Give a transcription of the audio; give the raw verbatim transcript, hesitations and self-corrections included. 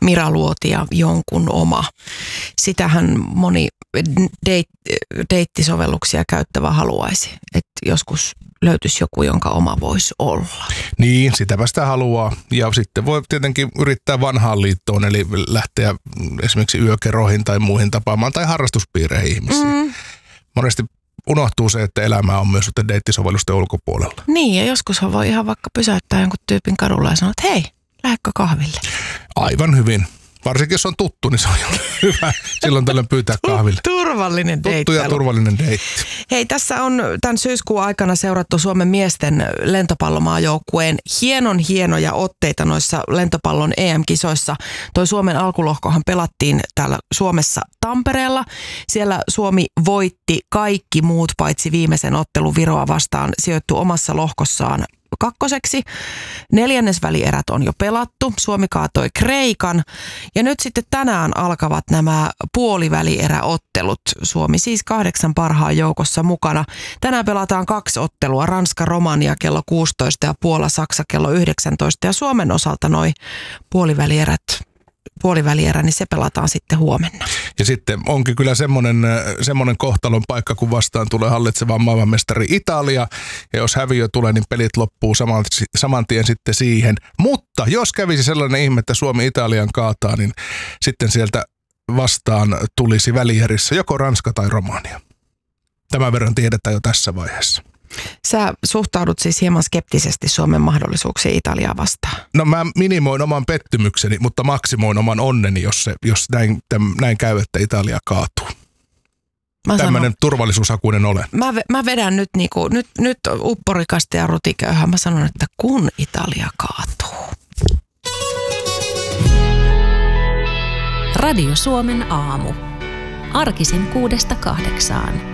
Mira Luotia jonkun oma. Sitähän moni deit, deittisovelluksia käyttävä haluaisi, että joskus löytyisi joku, jonka oma voisi olla. Niin, sitäpä sitä haluaa. Ja sitten voi tietenkin yrittää vanhaan liittoon, eli lähteä esimerkiksi yökeroihin tai muihin tapaamaan tai harrastuspiireihin ihmisiä. Mm. Monesti unohtuu se, että elämää on myös deittisovellusten ulkopuolella. Niin, ja joskus voi ihan vaikka pysäyttää jonkun tyypin kadulla ja sanoa, että hei, lähdekö kahville? Aivan hyvin. Varsinkin jos on tuttu, niin se on hyvä silloin tällöin pyytää kahville. Turvallinen deittailu. Tuttu ja turvallinen deitti. Hei, tässä on tämän syyskuun aikana seurattu Suomen miesten lentopallomaajoukkueen hienon hienoja otteita noissa lentopallon E M-kisoissa. Toi Suomen alkulohkohan pelattiin täällä Suomessa Tampereella. Siellä Suomi voitti kaikki muut paitsi viimeisen ottelun Viroa vastaan, sijoittui omassa lohkossaan kakkoseksi. Neljännesvälierät on jo pelattu. Suomi kaatoi Kreikan. Ja nyt sitten tänään alkavat nämä puolivälieräottelut. Suomi siis kahdeksan parhaan joukossa mukana. Tänään pelataan kaksi ottelua. Ranska, Romania kello kuusitoista ja Puola, Saksa kello yhdeksäntoista. Ja Suomen osalta noi puolivälierät puolivälierä, niin se pelataan sitten huomenna. Ja sitten onkin kyllä semmoinen, semmoinen kohtalon paikka, kun vastaan tulee hallitseva maailmanmestari Italia. Ja jos häviö tulee, niin pelit loppuu saman, saman tien sitten siihen. Mutta jos kävisi sellainen ihme, että Suomi Italian kaataa, niin sitten sieltä vastaan tulisi välierissä joko Ranska tai Romania. Tämän verran tiedetään jo tässä vaiheessa. Sä suhtaudut siis hieman skeptisesti Suomen mahdollisuuksiin Italiaa vastaan. No mä minimoin oman pettymykseni, mutta maksimoin oman onneni, jos, se, jos näin, täm, näin käy, että Italia kaatuu. Tämmöinen turvallisuushakuinen olen. Mä, mä vedän nyt, niinku, nyt, nyt upporikasta ja rutiköyhää. Mä sanon, että kun Italia kaatuu. Radio Suomen aamu. Arkisin kuudesta kahdeksaan.